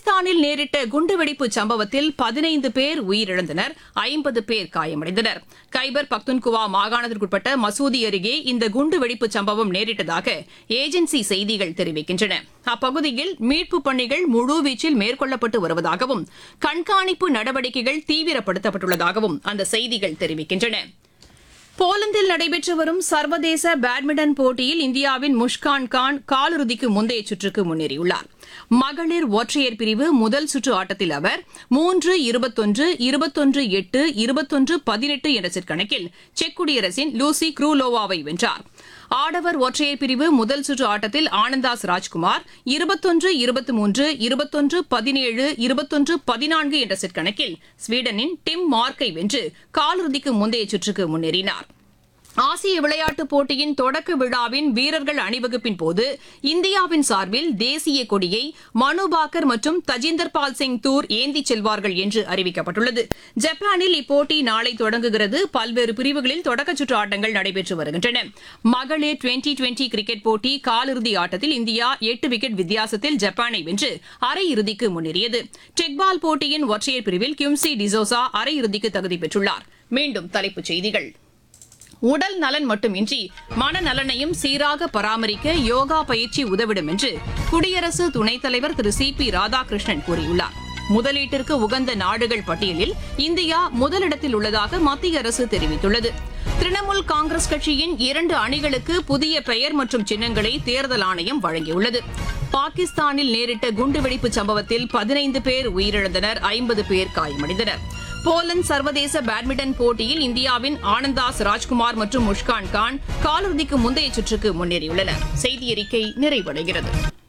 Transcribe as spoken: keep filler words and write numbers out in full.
பாகிஸ்தானில் நேரிட்ட குண்டுவெடிப்பு சம்பவத்தில் பதினைந்து பேர் உயிரிழந்தனர், ஐம்பது பேர் காயமடைந்தனர். கைபர் பக்துன்குவா மாகாணத்திற்குட்பட்ட மசூதி அருகே இந்த குண்டுவெடிப்பு சம்பவம் நேரிட்டதாக ஏஜென்சி செய்திகள் தெரிவிக்கின்றன. அப்பகுதியில் மீட்புப் பணிகள் முழுவீச்சில் மேற்கொள்ளப்பட்டு வருவதாகவும் கண்காணிப்பு நடவடிக்கைகள் தீவிரப்படுத்தப்பட்டுள்ளதாகவும் அந்த செய்திகள் தெரிவிக்கின்றன. போலந்தில் நடைபெற்று வரும் சர்வதேச பேட்மிண்டன் போட்டியில் இந்தியாவின் முஷ்கான் கான் காலிறுதிக்கு முந்தைய சுற்றுக்கு முன்னேறியுள்ளார். மகளிர் ஒற்றையர் பிரிவு முதல் சுற்று ஆட்டத்தில் அவர் மூன்று இருபத்தொன்று இருபத்தொன்று எட்டு இருபத்தொன்று பதினெட்டு என்ற செட் கணக்கில் செக் குடியரசின் லூசி க்ரூலோவாவை வென்றார். ஆடவர் ஒற்றையர் பிரிவு முதல் சுற்று ஆட்டத்தில் ஆனந்தாஸ் ராஜ்குமார் இருபத்தொன்று இருபத்தி மூன்று இருபத்தொன்று பதினேழு இருபத்தொன்று பதினான்கு என்ற செட் கணக்கில் ஸ்வீடனின் டிம் மார்க்கை வென்று காலிறுதிக்கு முந்தைய சுற்றுக்கு முன்னேறினார். ஆசிய விளையாட்டுப் போட்டியின் தொடக்க விழாவின் வீரர்கள் அணிவகுப்பின் போது இந்தியாவின் சார்பில் தேசிய கொடியை மனுபாக்கர் மற்றும் தஜிந்தர் பால் சிங் தூர் ஏந்திச் செல்வார்கள் என்று அறிவிக்கப்பட்டுள்ளது. ஜப்பானில் இப்போட்டி நாளை தொடங்குகிறது. பல்வேறு பிரிவுகளில் தொடக்க சுற்று ஆட்டங்கள் நடைபெற்று வருகின்றன. மகளிர் டுவெண்டி டுவெண்டி கிரிக்கெட் போட்டி காலிறுதி ஆட்டத்தில் இந்தியா எட்டு விக்கெட் வித்தியாசத்தில் ஜப்பானை வென்று அரையிறுதிக்கு முன்னேறியது. டெக்பால் போட்டியின் ஒற்றையர் பிரிவில் கிம்சி டிசோசா அரையிறுதிக்கு தகுதி பெற்றுள்ளார். மீண்டும் தலைப்புச் செய்திகள். உடல் நலன் மட்டுமின்றி மனநலனையும் சீராக பராமரிக்க யோகா பயிற்சி உதவிடும் என்று குடியரசு துணைத் தலைவர் திரு சி பி ராதாகிருஷ்ணன் கூறியுள்ளார். முதலீட்டிற்கு உகந்த நாடுகள் பட்டியலில் இந்தியா முதலிடத்தில் உள்ளதாக மத்திய அரசு தெரிவித்துள்ளது. திரிணாமுல் காங்கிரஸ் கட்சியின் இரண்டு அணிகளுக்கு புதிய பெயர் மற்றும் சின்னங்களை தேர்தல் ஆணையம் வழங்கியுள்ளது. பாகிஸ்தானில் நேரிட்ட குண்டுவெடிப்பு சம்பவத்தில் பதினைந்து பேர் உயிரிழந்தனர், ஐம்பது பேர் காயமடைந்தனர். போலந்து சர்வதேச பேட்மிண்டன் போட்டியில் இந்தியாவின் ஆனந்தாஸ் ராஜ்குமார் மற்றும் முஷ்கான் கான் காலிறுதிக்கு முந்தைய சுற்றுக்கு முன்னேறியுள்ளனர். செய்தியறிக்கை நிறைவடைகிறது.